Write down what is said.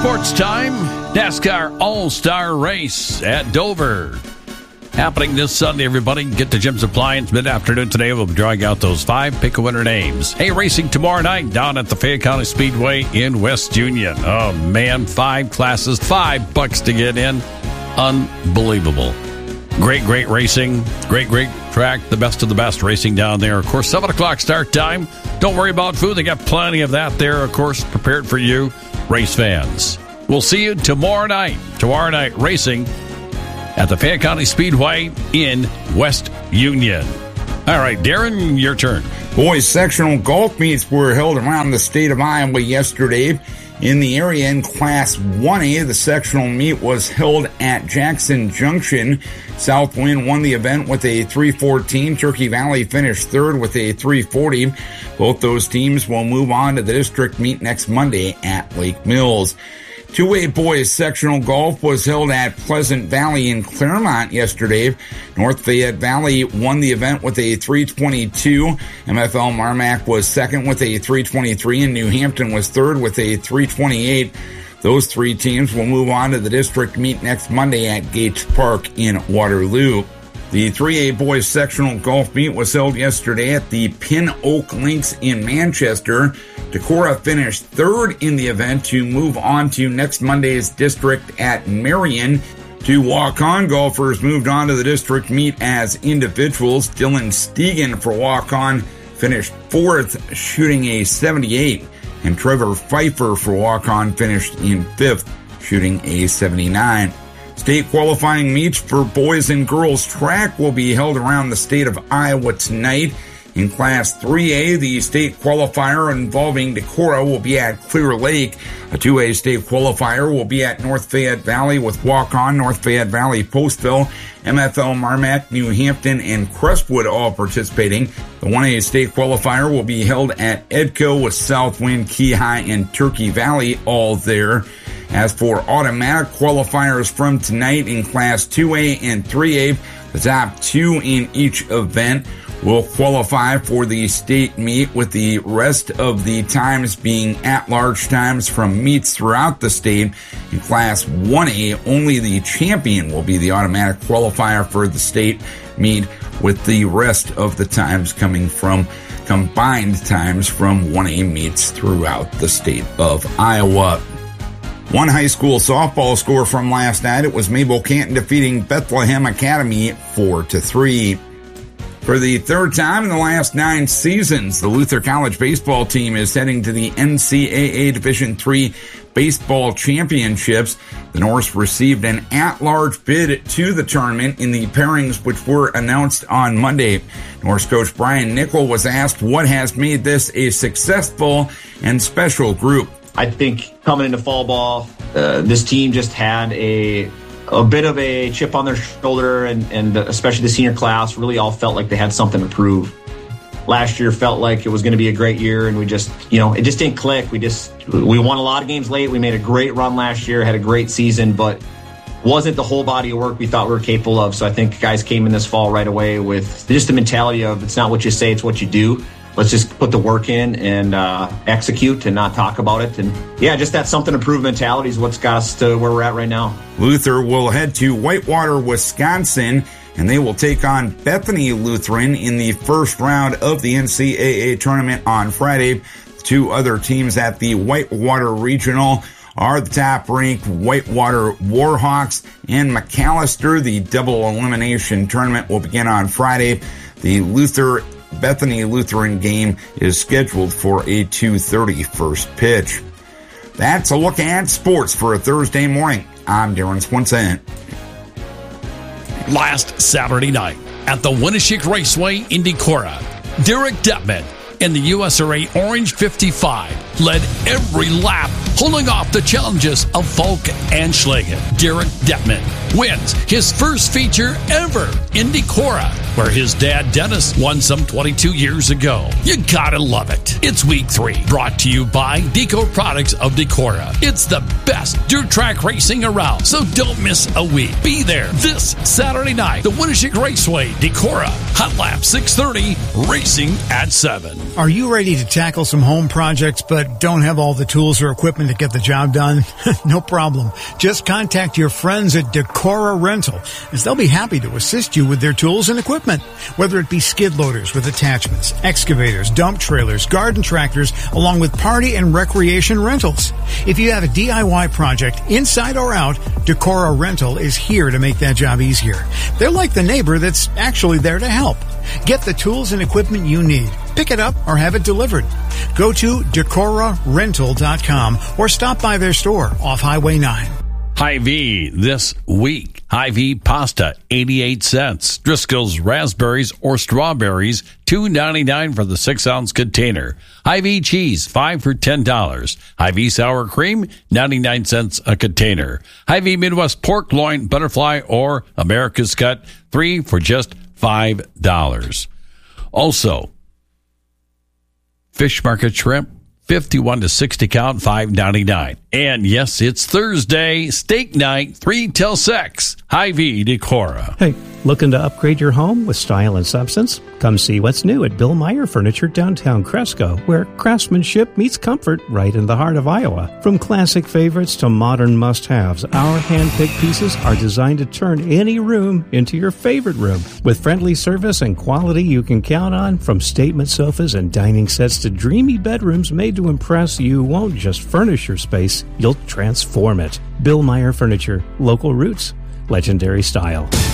Sports time. NASCAR All-Star Race at Dover. Happening this Sunday, everybody. Get to Jim's Appliance mid-afternoon today. We'll be drawing out those 5 pick-a-winner names. Hey, racing tomorrow night down at the Fayette County Speedway in West Union. Oh, man, 5 classes, $5 to get in. Unbelievable. Great racing. Great track. The best of the best racing down there. Of course, 7 o'clock start time. Don't worry about food. They got plenty of that there, of course, prepared for you, race fans. We'll see you tomorrow night. Tomorrow night racing at the Fayette County Speedway in West Union. All right, Darren, your turn. Boys sectional golf meets were held around the state of Iowa yesterday. In the area in Class 1A, the sectional meet was held at Jackson Junction. Southwind won the event with a 3:14. Turkey Valley finished third with a 3:40. Both those teams will move on to the district meet next Monday at Lake Mills. 2A boys sectional golf was held at Pleasant Valley in Claremont yesterday. North Fayette Valley won the event with a 3:22. MFL Marmac was second with a 3:23, and New Hampton was third with a 3:28. Those 3 teams will move on to the district meet next Monday at Gates Park in Waterloo. The 3A boys sectional golf meet was held yesterday at the Pin Oak Links in Manchester. Decorah finished third in the event to move on to next Monday's district at Marion. 2 walk-on golfers moved on to the district meet as individuals. Dylan Stegan for walk-on finished 4th, shooting a 78. And Trevor Pfeiffer for walk-on finished in 5th, shooting a 79. State qualifying meets for boys and girls track will be held around the state of Iowa tonight. In Class 3A, the state qualifier involving Decorah will be at Clear Lake. A 2A state qualifier will be at North Fayette Valley with walk-on, North Fayette Valley, Postville, MFL Marmac, New Hampton, and Crestwood all participating. The 1A state qualifier will be held at Edco with Southwind, Key High, and Turkey Valley all there. As for automatic qualifiers from tonight in Class 2A and 3A, the top 2 in each event will qualify for the state meet, with the rest of the times being at-large times from meets throughout the state. In Class 1A, only the champion will be the automatic qualifier for the state meet, with the rest of the times coming from combined times from 1A meets throughout the state of Iowa. One high school softball score from last night, it was Mabel Canton defeating Bethlehem Academy 4-3. For the 3rd time in the last 9 seasons, the Luther College baseball team is heading to the NCAA Division III Baseball Championships. The Norse received an at-large bid to the tournament in the pairings which were announced on Monday. Norse coach Brian Nickel was asked what has made this a successful and special group. I think coming into fall ball, this team just had a bit of a chip on their shoulder, and especially the senior class really all felt like they had something to prove. Last year felt like it was going to be a great year, and we just, it just didn't click. We won a lot of games late. We made a great run last year, had a great season, but wasn't the whole body of work we thought we were capable of. So I think guys came in this fall right away with just the mentality of it's not what you say, it's what you do. Let's just put the work in and execute and not talk about it. And yeah, just that something to prove mentality is what's got us to where we're at right now. Luther will head to Whitewater, Wisconsin, and they will take on Bethany Lutheran in the first round of the NCAA tournament on Friday. The 2 other teams at the Whitewater Regional are the top-ranked Whitewater Warhawks and McAllister. The double elimination tournament will begin on Friday. The Bethany Lutheran game is scheduled for a 2:30 first pitch. That's a look at sports for a Thursday morning. I'm Darren Swinson. Last Saturday night at the Winneshiek Raceway in Decorah, Derek Detman in the USRA Orange 55 led every lap, holding off the challenges of Falk and Schlagen. Derek Detman wins his first feature ever in Decorah. where his dad Dennis won some 22 years ago. You gotta love it. It's week 3, brought to you by Deco Products of Decorah. It's the best dirt track racing around, so don't miss a week. Be there this Saturday night, the Winneshiek Raceway, Decorah. Hot Lap 6:30, racing at 7. Are you ready to tackle some home projects but don't have all the tools or equipment to get the job done? No problem. Just contact your friends at Decorah Rental, as they'll be happy to assist you with their tools and equipment. Whether it be skid loaders with attachments, excavators, dump trailers, garden tractors, along with party and recreation rentals. If you have a DIY project, inside or out, Decorah Rental is here to make that job easier. They're like the neighbor that's actually there to help. Get the tools and equipment you need. Pick it up or have it delivered. Go to DecorahRental.com or stop by their store off Highway 9. Hy-Vee this week. Hy-Vee pasta, 88 cents. Driscoll's raspberries or strawberries, $2.99 for the 6-ounce container. Hy-Vee cheese, 5 for $10. Hy-Vee sour cream, 99 cents a container. Hy-Vee Midwest pork loin, butterfly, or America's Cut, 3 for just $5. Also, Fish Market shrimp, 51 to 60 count, $5.99. And yes, it's Thursday, steak night, 3 till 6. Hy-Vee Decorah. Hey, looking to upgrade your home with style and substance? Come see what's new at Bill Meyer Furniture downtown Cresco, where craftsmanship meets comfort right in the heart of Iowa. From classic favorites to modern must-haves, our hand-picked pieces are designed to turn any room into your favorite room. With friendly service and quality you can count on, from statement sofas and dining sets to dreamy bedrooms made to impress, you won't just furnish your space, you'll transform it. Bill Meyer Furniture, local roots, legendary style.